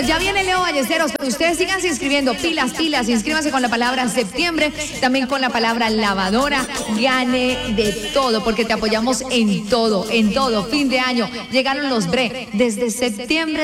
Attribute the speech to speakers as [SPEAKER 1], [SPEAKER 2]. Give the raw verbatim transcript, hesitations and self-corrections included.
[SPEAKER 1] ya viene Leo Ballesteros, pero ustedes sigan inscribiendo, pilas, pilas, inscríbanse con la palabra septiembre, también con la palabra lavadora, gane de todo, porque te apoyamos en todo, en todo, fin de año, llegaron los B R E, desde septiembre